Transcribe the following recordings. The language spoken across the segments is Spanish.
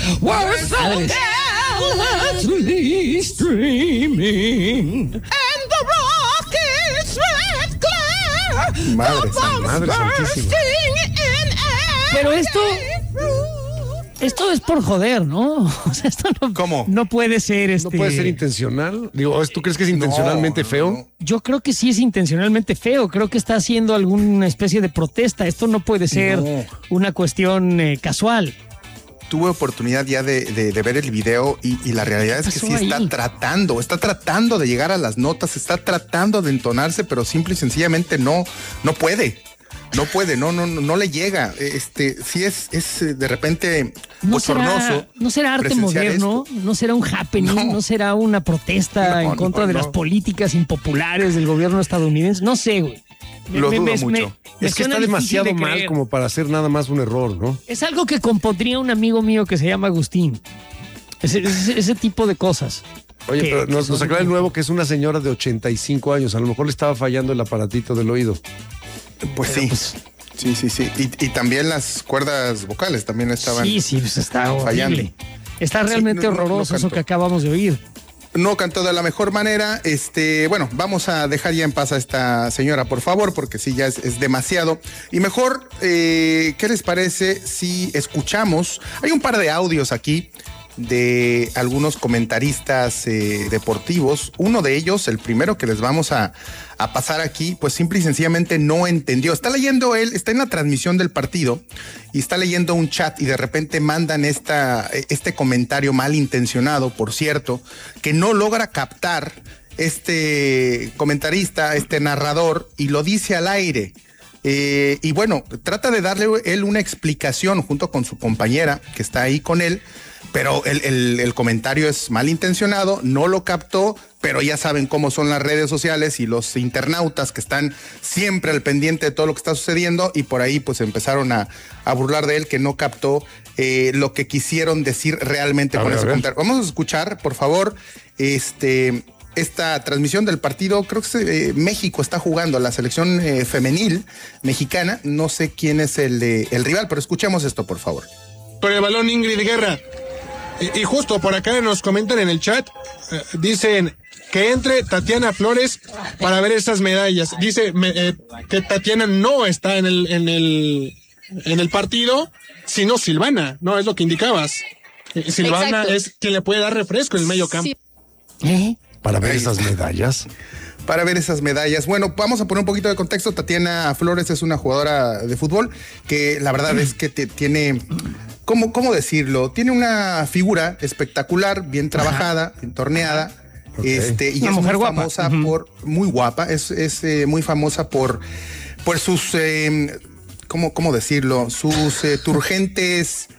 We're so gallantly streaming, and the rocket's red glare, Madre santísima. Pero esto es por joder, ¿no? O sea, esto no, ¿Cómo? No puede ser ¿No puede ser intencional? Digo, ¿tú crees que es intencionalmente feo? No. Yo creo que sí es intencionalmente feo. Creo que está haciendo alguna especie de protesta. Esto no puede ser una cuestión casual. Tuve oportunidad ya de ver el video y la realidad es que sí está tratando de llegar a las notas, está tratando de entonarse, pero simple y sencillamente no puede. No le llega. Sí es de repente bochornoso. No será arte moderno, no será un happening, no será una protesta en contra de las políticas impopulares del gobierno estadounidense. No sé, güey. Lo dudo mucho. Me es que está demasiado mal como para hacer nada más un error, ¿no? Es algo que compondría un amigo mío que se llama Agustín. Ese tipo de cosas. Oye, pero nos aclara el nuevo que es una señora de 85 años. A lo mejor le estaba fallando el aparatito del oído. Pues sí. Sí. Y también las cuerdas vocales también estaban. Sí, pues está fallando. Horrible. Está realmente horroroso eso que acabamos de oír. No cantó de la mejor manera. Bueno, vamos a dejar ya en paz a esta señora, por favor, porque sí, ya es demasiado. Y mejor, ¿qué les parece si escuchamos? Hay un par de audios aquí de algunos comentaristas deportivos. Uno de ellos, el primero que les vamos a pasar aquí, pues simple y sencillamente no entendió. Está leyendo está en la transmisión del partido y está leyendo un chat y de repente mandan este comentario malintencionado, por cierto, que no logra captar este comentarista, este narrador, y lo dice al aire. Y bueno, trata de darle él una explicación junto con su compañera que está ahí con él, pero el comentario es malintencionado, no lo captó, pero ya saben cómo son las redes sociales y los internautas que están siempre al pendiente de todo lo que está sucediendo, y por ahí pues empezaron a burlar de él, que no captó lo que quisieron decir realmente con ese comentario. Vamos a escuchar, por favor, esta transmisión del partido. Creo que México está jugando, la selección femenil mexicana. No sé quién es el rival, pero escuchemos esto, por favor. Por el balón, Ingrid Guerra. Y justo por acá nos comentan en el chat, dicen que entre Tatiana Flores para ver esas medallas. Dice que Tatiana no está en el partido, sino Silvana, ¿no? Es lo que indicabas. Silvana es quien le puede dar refresco en el medio campo. Sí. Para ver esas medallas. Para ver esas medallas. Bueno, vamos a poner un poquito de contexto. Tatiana Flores es una jugadora de fútbol que la verdad es que tiene, ¿cómo decirlo? Tiene una figura espectacular, bien trabajada, bien torneada. Y es muy famosa muy guapa. Es muy famosa por sus, ¿cómo decirlo? Sus turgentes.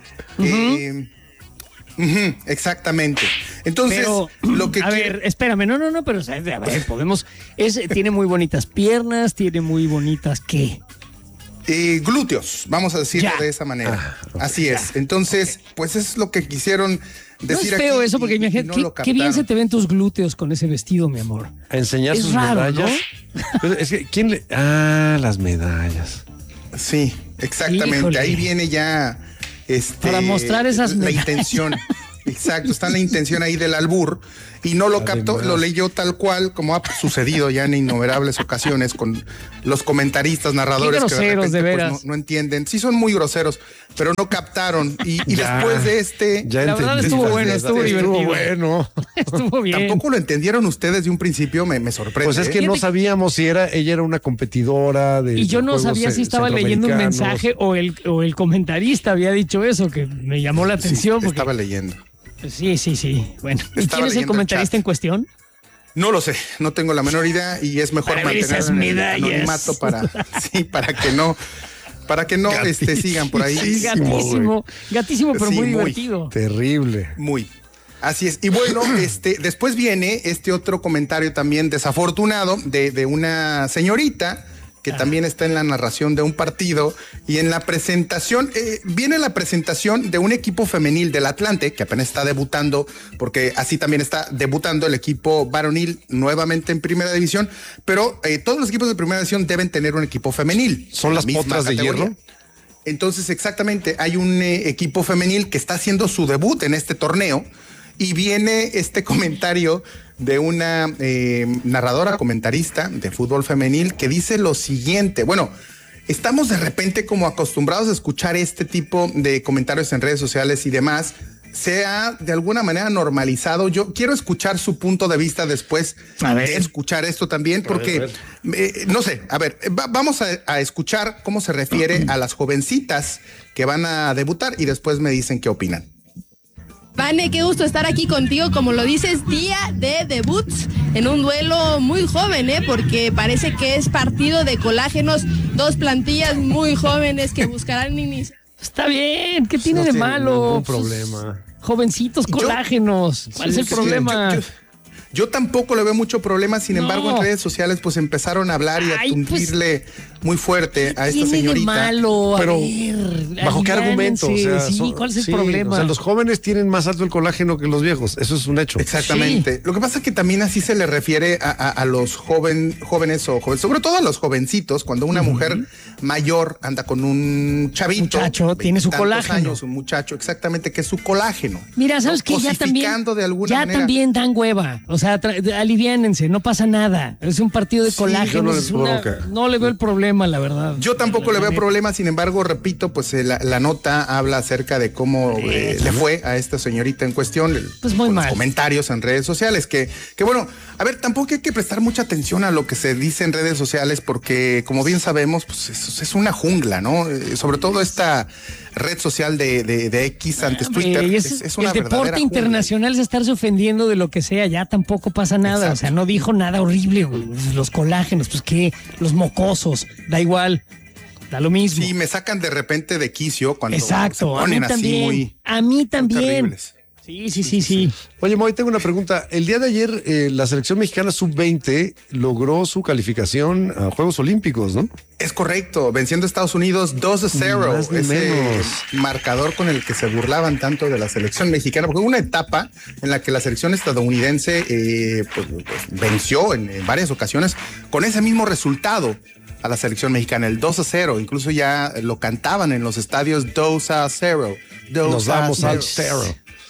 Exactamente. Entonces, pero, lo que ver, espérame, no, pero a ver, tiene muy bonitas piernas, tiene muy bonitas ¿qué? Glúteos, vamos a decirlo de esa manera. Así es. Entonces, pues es lo que quisieron decir. No es feo aquí eso, porque imagínate, qué bien se te ven tus glúteos con ese vestido, mi amor. A enseñar sus medallas. ¿No? Pero es que, las medallas. Sí, exactamente. Híjole. Ahí viene ya para mostrar esas medallas. La intención. Exacto, está la intención ahí del albur y no lo captó, lo leyó tal cual como ha sucedido ya en innumerables ocasiones con los comentaristas, narradores que de repente, de veras. Pues, no entienden. Sí son muy groseros, pero no captaron y después de la verdad estuvo bueno, estuvo divertido. Estuvo bueno. Estuvo bien. Tampoco lo entendieron ustedes de un principio, me sorprende. Pues es que no sabíamos si ella era una competidora de. Y yo no sabía si estaba leyendo un mensaje o el comentarista había dicho eso, que me llamó la atención. Porque estaba leyendo. Sí. Bueno, ¿y quién es el comentarista en cuestión? No lo sé, no tengo la menor idea y es mejor mantener el anonimato para que no sigan por ahí. Gatísimo, pero muy divertido. Terrible. Muy. Así es. Y bueno, después viene otro comentario también desafortunado de una señorita que también está en la narración de un partido y en la presentación, viene la presentación de un equipo femenil del Atlante que apenas está debutando, porque así también está debutando el equipo varonil nuevamente en primera división, pero todos los equipos de primera división deben tener un equipo femenil. ¿Son las potras de hierro? Entonces, exactamente, hay un equipo femenil que está haciendo su debut en este torneo y viene este comentario de una narradora comentarista de fútbol femenil que dice lo siguiente. Bueno, estamos de repente como acostumbrados a escuchar este tipo de comentarios en redes sociales y demás. Se ha de alguna manera normalizado. Yo quiero escuchar su punto de vista después de escuchar esto también, porque no sé, a ver, vamos a escuchar cómo se refiere a las jovencitas que van a debutar y después me dicen qué opinan. Vane, qué gusto estar aquí contigo, como lo dices, día de debuts en un duelo muy joven, porque parece que es partido de colágenos, dos plantillas muy jóvenes que buscarán iniciar. Está bien, ¿qué tiene de malo? Ningún problema. Jovencitos colágenos. ¿Cuál es el problema? Yo tampoco le veo mucho problema, sin embargo, en redes sociales pues empezaron a hablar y a tundirle muy fuerte a esta señorita. De malo? Pero, ¿bajo qué argumento? O sea, ¿cuál es el problema? O sea, los jóvenes tienen más alto el colágeno que los viejos, eso es un hecho. Exactamente. Sí. Lo que pasa es que también así se le refiere a los jóvenes, sobre todo a los jovencitos, cuando una mujer mayor anda con un chavito. Muchacho, tiene su colágeno. Años, un muchacho, exactamente, que es su colágeno. Mira, ¿sabes qué? Ya también dan hueva. O sea, aliviánense, no pasa nada. Es un partido de colágeno. No le veo el problema, la verdad. Yo tampoco le veo problema, sin embargo, repito, pues la nota habla acerca de cómo le fue a esta señorita en cuestión. Pues muy mal. Los comentarios en redes sociales, que bueno, a ver, tampoco hay que prestar mucha atención a lo que se dice en redes sociales, porque como bien sabemos, pues es una jungla, ¿no? Sobre todo esta red social de X antes Twitter. Es una el deporte internacional es estarse ofendiendo de lo que sea, ya tampoco pasa nada. Exacto. O sea, no dijo nada horrible, güey. Los colágenos, pues qué, los mocosos, da igual, da lo mismo. Sí, me sacan de repente de quicio cuando Exacto, se ponen así a mí también. Sí. Oye, Moy, tengo una pregunta. El día de ayer, la selección mexicana sub-20 logró su calificación a Juegos Olímpicos, ¿no? Es correcto, venciendo a Estados Unidos 2-0. Ese marcador con el que se burlaban tanto de la selección mexicana, porque hubo una etapa en la que la selección estadounidense pues venció en varias ocasiones con ese mismo resultado a la selección mexicana, el 2-0. Incluso ya lo cantaban en los estadios 2-0. Nos vamos al 0.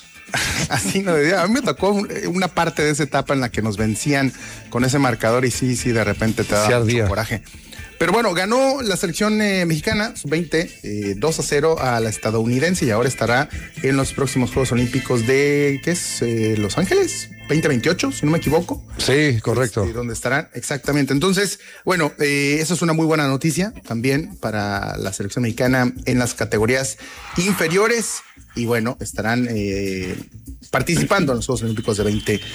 Así no, a mí me tocó una parte de esa etapa en la que nos vencían con ese marcador y sí, de repente te da mucho coraje. Pero bueno, ganó la selección mexicana sub-20 2-0 a la estadounidense y ahora estará en los próximos Juegos Olímpicos de, ¿qué es? Los Ángeles 2028, si no me equivoco. Sí, correcto. Donde estarán, exactamente. Entonces, bueno, eso es una muy buena noticia también para la selección mexicana en las categorías inferiores. Y bueno, estarán participando en los Juegos Olímpicos de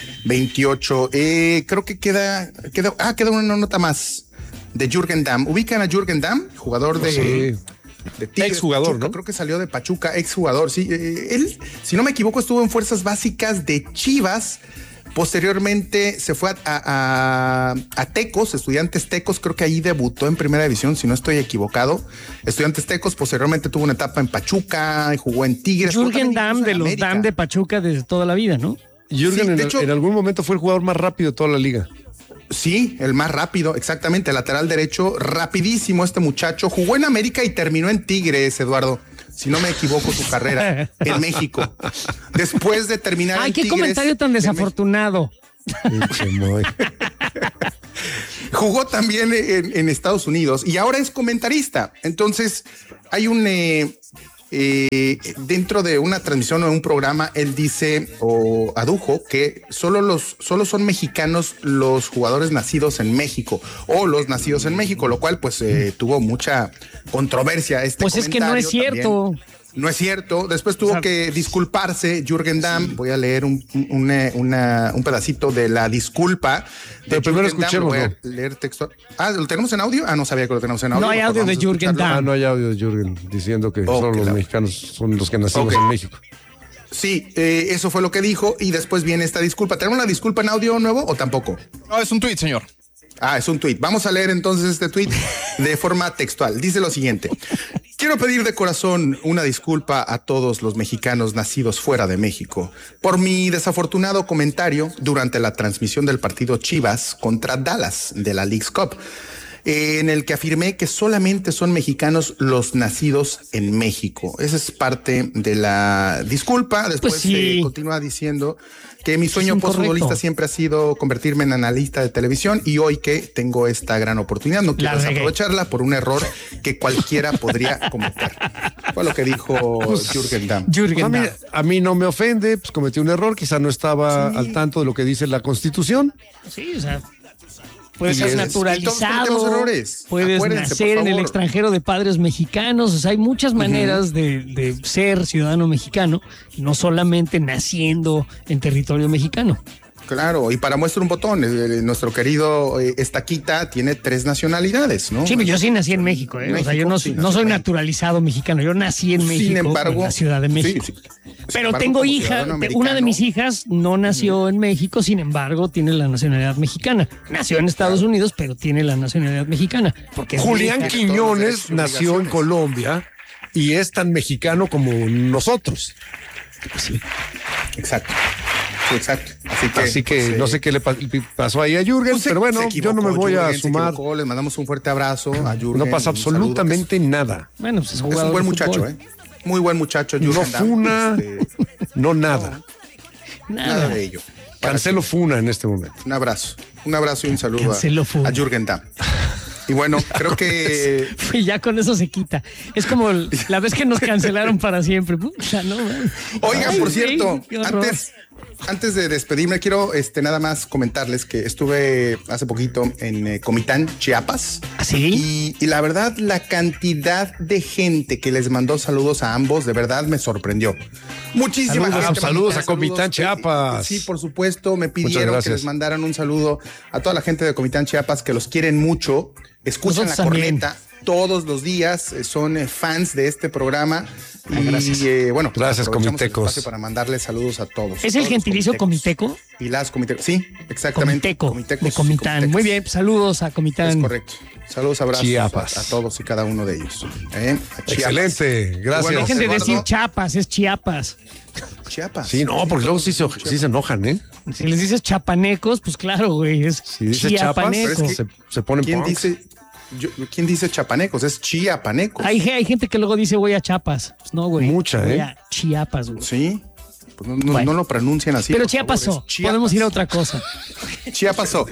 2028. Creo que queda una nota más de Jürgen Damm. ¿Ubican a Jürgen Damm? Jugador de Tigres, exjugador, Pachuca, ¿no? Creo que salió de Pachuca, exjugador. Sí, él, si no me equivoco, estuvo en Fuerzas Básicas de Chivas. Posteriormente se fue a Tecos, Estudiantes Tecos, creo que ahí debutó en Primera División, si no estoy equivocado. Estudiantes Tecos, posteriormente tuvo una etapa en Pachuca, jugó en Tigres. Jürgen Damm, de los Damm de Pachuca desde toda la vida, ¿no? Jürgen, sí, en algún momento fue el jugador más rápido de toda la liga. Sí, el más rápido, exactamente, lateral derecho, rapidísimo este muchacho. Jugó en América y terminó en Tigres, Eduardo. Si no me equivoco, su carrera en México. Después de terminar en Tigres. Ay, qué comentario tan desafortunado. Jugó también en Estados Unidos y ahora es comentarista. Entonces, hay un... dentro de una transmisión o un programa, él dice o adujo que solo son mexicanos los jugadores nacidos en México o los nacidos en México, lo cual pues tuvo mucha controversia. Pues es que no es cierto. También. No es cierto. Después tuvo que disculparse Jürgen Damm. Sí. Voy a leer un pedacito de la disculpa. Pero primero escuchemos. Voy a leer texto. ¿Lo tenemos en audio? No sabía que lo tenemos en audio. No hay audio de Jürgen Damm. No hay audio de Jürgen diciendo que solo los mexicanos son los que nacimos en México. Sí, eso fue lo que dijo y después viene esta disculpa. ¿Tenemos una disculpa en audio nuevo o tampoco? No, es un tuit, señor. Es un tuit. Vamos a leer entonces este tuit de forma textual. Dice lo siguiente. Quiero pedir de corazón una disculpa a todos los mexicanos nacidos fuera de México por mi desafortunado comentario durante la transmisión del partido Chivas contra Dallas de la Leagues Cup. en el que afirmé que solamente son mexicanos los nacidos en México. Esa es parte de la disculpa. Después Pues sí. continúa diciendo que mi sueño Es incorrecto. postfutbolista siempre ha sido convertirme en analista de televisión y hoy que tengo esta gran oportunidad no quiero La regué. desaprovecharla por un error que cualquiera podría cometer. Fue lo que dijo Jürgen Damm. Jürgen Pues Damm. a mí no me ofende, pues cometí un error, quizá no estaba al tanto de lo que dice la Constitución. Sí, o sea, puedes Y ser es- y todos naturalizado, cometemos errores. puedes Acuérdense, nacer por en el favor. extranjero de padres mexicanos, o sea, hay muchas maneras de ser ciudadano mexicano, no solamente naciendo en territorio mexicano. Claro, y para muestra un botón, nuestro querido Estaquita tiene 3 nacionalidades, ¿no? Sí, pero yo sí nací en México, ¿eh? O sea, yo no, sí, no soy nació en naturalizado mexicano, yo nací en México, Sin embargo, en la Ciudad de México. sí, sí. Sin Pero embargo, tengo como hija, ciudadano una de americano, mis hijas no nació en México, sin embargo, tiene la nacionalidad mexicana. Nació en Estados Unidos, pero tiene la nacionalidad mexicana. Porque es mi Julián hija. Tiene todos los Quiñones derechos y nació en obligaciones. Colombia y es tan mexicano como nosotros. Exacto. Sí, exacto. Así que pues, no sé qué le pasó ahí a Jürgen, pues, pero bueno, se yo no me equivocó, voy a Jürgen se sumar. equivocó, le mandamos un fuerte abrazo a Jürgen. No pasa un saludo, absolutamente nada. Bueno, pues es que jugador es un buen de muchacho, fútbol. Muy buen muchacho, Jürgen No Damm. funa, no nada. Nada de ello. Cancelo funa en este momento. Un abrazo y un saludo Cancelo funa. a Jürgen Damm. Y bueno, creo que Y ya con eso se quita. Es como la vez que nos cancelaron para siempre. Puta, no, man. Oigan, Ay, por güey, cierto, qué horror. antes de despedirme, quiero nada más comentarles que estuve hace poquito en Comitán, Chiapas. ¿Ah, sí? Y la verdad, la cantidad de gente que les mandó saludos a ambos, de verdad me sorprendió. Muchísimas Saludos, saludos a Comitán, Chiapas. Sí, por supuesto, me pidieron que gracias. les mandaran un saludo a toda la gente de Comitán, Chiapas, que los quieren mucho, escuchan Nosotros la también. corneta todos los días, son fans de este programa. gracias. Y bueno, Gracias, aprovechamos el comitecos. espacio para mandarles saludos a todos. ¿Es a el todos los gentilicio comitecos. comiteco? Y las comitecos. Sí, exactamente. Comiteco, Comitecos, de Comitán. comitecos. Muy bien, pues, saludos a Es Comitán. correcto. Saludos, abrazos Chiapas. a todos y cada uno de ellos. A Chiapas. Excelente, gracias. Bueno, Dejen de Eduardo. decir Chiapas, es Chiapas. Chiapas. Sí, no, porque luego sí se enojan, ¿eh? Si les dices chapanecos, pues claro, güey, es Si dice chapas, chiapaneco. Pero es que- se ponen ¿Quién punks. dice? ¿Quién dice chapanecos? Es chiapanecos. Hay gente que luego dice voy a Chiapas. Pues no, güey. Mucha, Voy ¿eh? a Chiapas, güey. Sí. Pues no, Bueno. no lo pronuncian así. Pero por favor, Chiapasó. es Chiapas. Podemos ir a otra cosa. Chiapasó.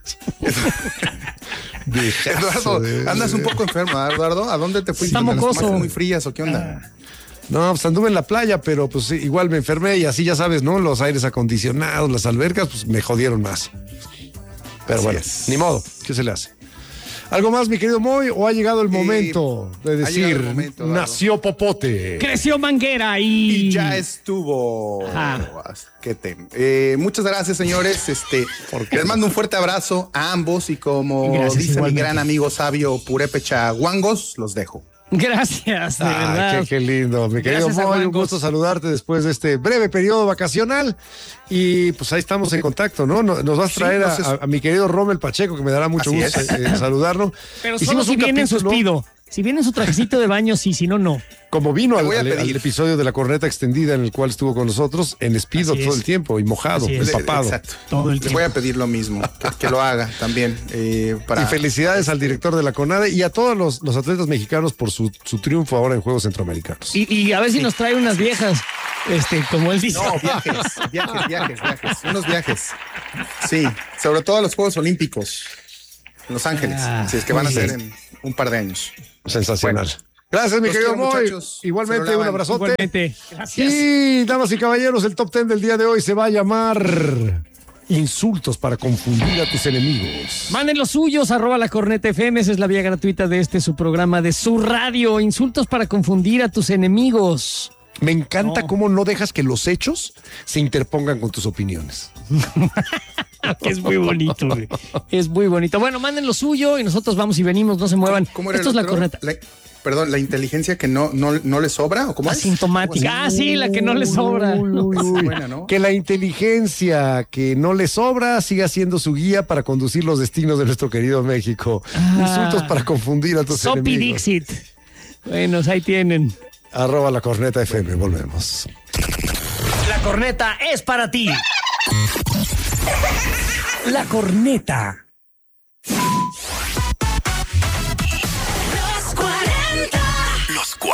Eduardo, andas un poco enfermo, ¿verdad, Eduardo? ¿A dónde te fuiste? Está ¿Te las mocoso. tomaste muy frías o qué onda? No, pues anduve en la playa, pero pues sí, igual me enfermé y así ya sabes, ¿no? Los aires acondicionados, las albercas, pues me jodieron más. Pero Así bueno, es. ni modo, ¿qué se le hace? ¿Algo más, mi querido Moy? ¿O ha llegado el momento de ha llegado decir, el momento, Eduardo. nació Popote? Creció Manguera y... Y ya estuvo. Ajá. Muchas gracias, señores. Les mando un fuerte abrazo a ambos y como Gracias, dice igualmente. mi gran amigo sabio Purépecha Guangos, los dejo. Gracias, de Ah, verdad. qué lindo. Mi querido Gracias a Moy, un Guangos. gusto saludarte después de este breve periodo vacacional. Y pues ahí estamos en contacto, ¿no? Nos vas a Sí, traer entonces- a mi querido Rommel Pacheco, que me dará mucho Así gusto es. saludarlo. Pero solo Hicimos si un viene en capítulo, suspido. Si viene en su trajecito de baño, sí, si no, no. como vino Te voy a al pedir. episodio de la corneta extendida en el cual estuvo con nosotros, en espido Así todo es. el tiempo y mojado, Así es. empapado. Exacto. Todo el Le tiempo. voy a pedir lo mismo, que lo haga también. Para Y felicidades al director de la CONADE y a todos los atletas mexicanos por su triunfo ahora en Juegos Centroamericanos. Y a ver si nos trae unas viejas, como él dice. No, viajes. Unos viajes. Sí, sobre todo a los Juegos Olímpicos en Los Ángeles. Ah, si es que van a muy ser bien. en un par de años. Sensacional. Gracias, mi Los querido quiero, Moy. muchachos. Se Igualmente, lo un lavan. abrazote. Igualmente. Gracias. Y, damas y caballeros, el top 10 del día de hoy se va a llamar Insultos para confundir a tus enemigos. Manden los suyos, @la corneta FM, esa es la vía gratuita de su programa, de su radio. Insultos para confundir a tus enemigos. Me encanta No. cómo no dejas que los hechos se interpongan con tus opiniones. Es muy bonito, güey. Es muy bonito. Bueno, manden lo suyo y nosotros vamos y venimos, no se muevan. ¿Cómo era Esto el es la otro? corneta. Perdón, la inteligencia que no le sobra, ¿o cómo es? Asintomática. Ah, sí, la que no le sobra. Buena, ¿no? Que la inteligencia que no le sobra siga siendo su guía para conducir los destinos de nuestro querido México. Insultos para confundir a tus Sopi enemigos. Dixit. Bueno, ahí tienen. @la corneta FM. Volvemos. La corneta es para ti. La corneta.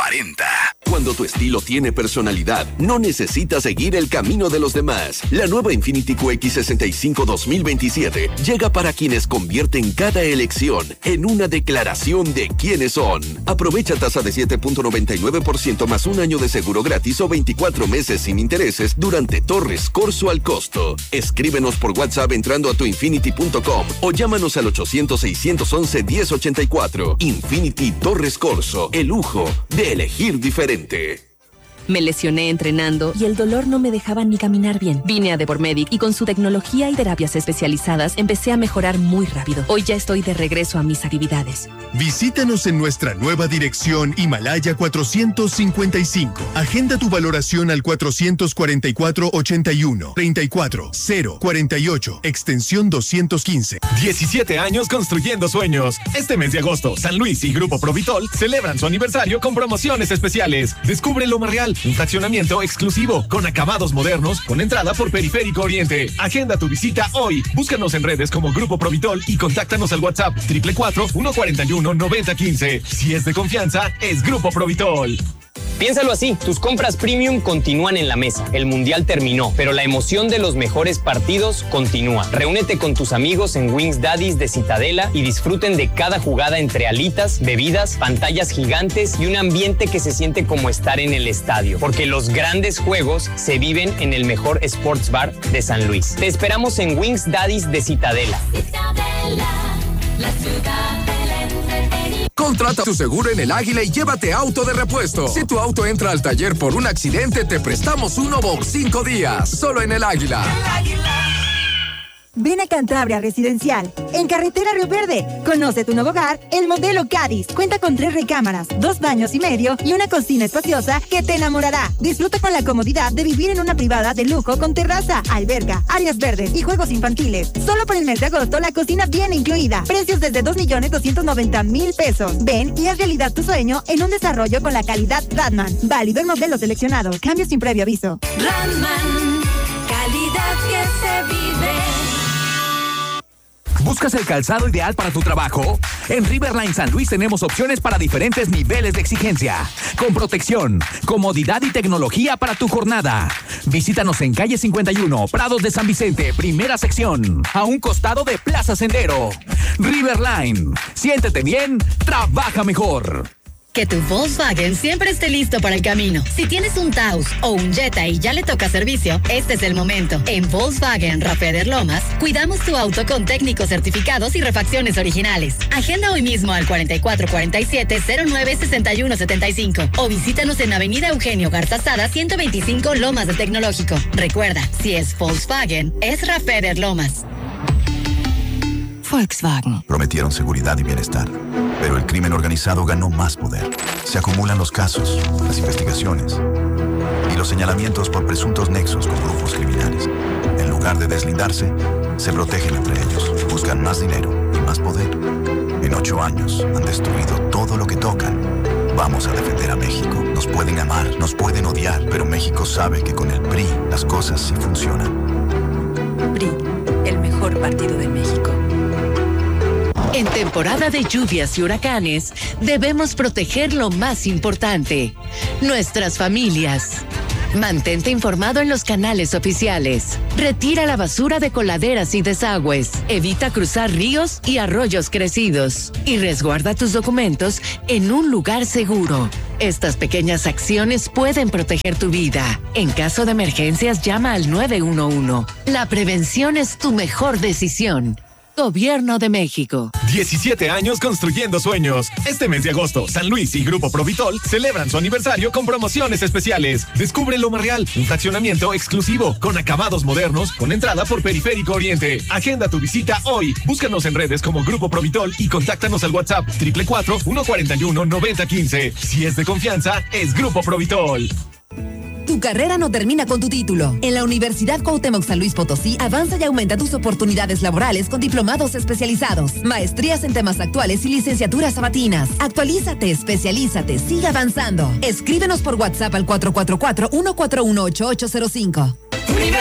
aparenta. Cuando tu estilo tiene personalidad, no necesitas seguir el camino de los demás. La nueva Infiniti QX65 2027 llega para quienes convierten cada elección en una declaración de quiénes son. Aprovecha tasa de 7.99% más un año de seguro gratis o 24 meses sin intereses durante Torres Corso al costo. Escríbenos por WhatsApp entrando a tuinfinity.com o llámanos al 800-611-1084. Infinity Torres Corso, el lujo de elegir diferente. Me lesioné entrenando y el dolor no me dejaba ni caminar bien. Vine a Depormedic y con su tecnología y terapias especializadas empecé a mejorar muy rápido. Hoy ya estoy de regreso a mis actividades. Visítanos en nuestra nueva dirección Himalaya 455. Agenda tu valoración al 444-81 34 0 48 extensión 215. 17 años construyendo sueños. Este mes de agosto, San Luis y Grupo Provitol celebran su aniversario con promociones especiales. Descubre Loma Real, un fraccionamiento exclusivo con acabados modernos con entrada por Periférico Oriente. Agenda tu visita hoy. Búscanos en redes como Grupo Provitol y contáctanos al WhatsApp 444-141-9015. Si es de confianza, es Grupo Provitol. Piénsalo así, tus compras premium continúan en la mesa. El mundial terminó, pero la emoción de los mejores partidos continúa. Reúnete con tus amigos en Wings Daddies de Citadela y disfruten de cada jugada entre alitas, bebidas, pantallas gigantes y un ambiente que se siente como estar en el estadio. Porque los grandes juegos se viven en el mejor sports bar de San Luis. Te esperamos en Wings Daddies de Citadela. La ciudad del entretenimiento. Contrata tu seguro en El Águila y llévate auto de repuesto. Si tu auto entra al taller por un accidente, te prestamos uno por 5 días. Solo en El Águila. El Águila. Ven a Cantabria Residencial, en Carretera Río Verde. Conoce tu nuevo hogar, el modelo Cádiz. Cuenta con 3 recámaras, 2 baños y medio y una cocina espaciosa que te enamorará. Disfruta con la comodidad de vivir en una privada de lujo con terraza, alberca, áreas verdes y juegos infantiles. Solo por el mes de agosto la cocina viene incluida. Precios desde 2.290.000 pesos. Ven y haz realidad tu sueño en un desarrollo con la calidad Radman. Válido en modelos seleccionados. Cambios sin previo aviso. Radman, calidad que se vive. ¿Buscas el calzado ideal para tu trabajo? En Riverline San Luis tenemos opciones para diferentes niveles de exigencia, con protección, comodidad y tecnología para tu jornada. Visítanos en calle 51, Prados de San Vicente, primera sección, a un costado de Plaza Sendero. Riverline, siéntete bien, trabaja mejor. Que tu Volkswagen siempre esté listo para el camino. Si tienes un Taos o un Jetta y ya le toca servicio, este es el momento. En Volkswagen Rafeder Lomas, cuidamos tu auto con técnicos certificados y refacciones originales. Agenda hoy mismo al 4447-096175 o visítanos en Avenida Eugenio Garzazada 125 Lomas del Tecnológico. Recuerda, si es Volkswagen, es Rafeder Lomas. Volkswagen. Prometieron seguridad y bienestar, pero el crimen organizado ganó más poder. Se acumulan los casos, las investigaciones y los señalamientos por presuntos nexos con grupos criminales. En lugar de deslindarse, se protegen entre ellos, buscan más dinero y más poder. En 8 años han destruido todo lo que tocan. Vamos a defender a México. Nos pueden amar, nos pueden odiar, pero México sabe que con el PRI las cosas sí funcionan. PRI, el mejor partido de México. En temporada de lluvias y huracanes, debemos proteger lo más importante, nuestras familias. Mantente informado en los canales oficiales. Retira la basura de coladeras y desagües. Evita cruzar ríos y arroyos crecidos. Y resguarda tus documentos en un lugar seguro. Estas pequeñas acciones pueden proteger tu vida. En caso de emergencias, llama al 911. La prevención es tu mejor decisión. Gobierno de México. 17 años construyendo sueños. Este mes de agosto, San Luis y Grupo Provitol celebran su aniversario con promociones especiales. Descubre Loma Real, un fraccionamiento exclusivo con acabados modernos con entrada por Periférico Oriente. Agenda tu visita hoy. Búscanos en redes como Grupo Provitol y contáctanos al WhatsApp 444-141-9015. Si es de confianza, es Grupo Provitol. Tu carrera no termina con tu título. En la Universidad Cuauhtémoc San Luis Potosí, avanza y aumenta tus oportunidades laborales con diplomados especializados, maestrías en temas actuales y licenciaturas sabatinas. Actualízate, especialízate, sigue avanzando. Escríbenos por WhatsApp al 444-141-8805.